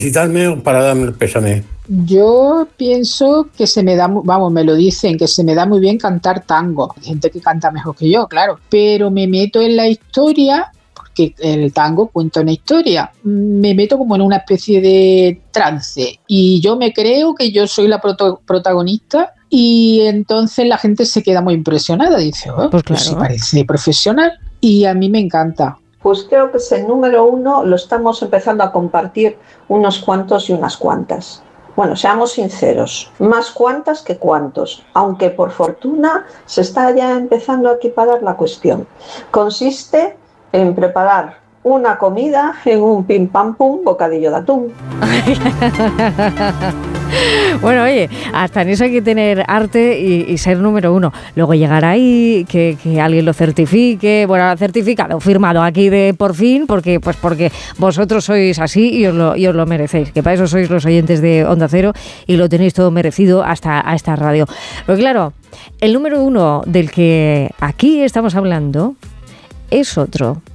Felicitarme para darme el pésame. Yo pienso que se me da, me lo dicen, que se me da muy bien cantar tango. Hay gente que canta mejor que yo, claro, pero me meto en la historia, porque el tango cuenta una historia. Me meto como en una especie de trance y yo me creo que yo soy la protagonista y entonces la gente se queda muy impresionada. Dice, pues claro, pues sí parece profesional y a mí me encanta. Pues creo que ese número 1 lo estamos empezando a compartir unos cuantos y unas cuantas. Bueno, seamos sinceros, más cuantas que cuantos, aunque por fortuna se está ya empezando a equiparar la cuestión. Consiste en preparar una comida en un pim pam pum bocadillo de atún. Bueno, oye, hasta en eso hay que tener arte y ser número 1. Luego llegar ahí, que alguien lo certifique. Bueno, certificado, firmado aquí de por fin, porque vosotros sois así y os lo merecéis. Que para eso sois los oyentes de Onda Cero y lo tenéis todo merecido hasta a esta radio. Pero claro, el número 1 del que aquí estamos hablando es otro.